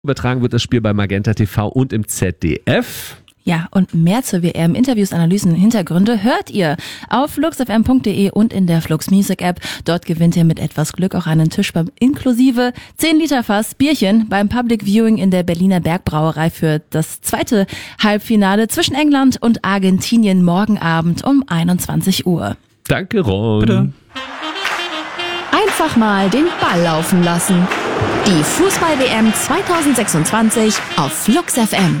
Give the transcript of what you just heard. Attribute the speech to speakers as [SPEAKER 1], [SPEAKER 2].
[SPEAKER 1] Übertragen wird das Spiel bei Magenta TV und im ZDF.
[SPEAKER 2] Ja, und mehr zur WM, Interviews, Analysen, Hintergründe hört ihr auf fluxfm.de und in der Flux Music App. Dort gewinnt ihr mit etwas Glück auch einen Tisch beim inklusive 10 Liter Fass Bierchen beim Public Viewing in der Berliner Bergbrauerei für das zweite Halbfinale zwischen England und Argentinien morgen Abend um 21 Uhr.
[SPEAKER 1] Danke, Ron.
[SPEAKER 3] Bitte.
[SPEAKER 4] Einfach mal den Ball laufen lassen. Die Fußball-WM 2026 auf Flux FM.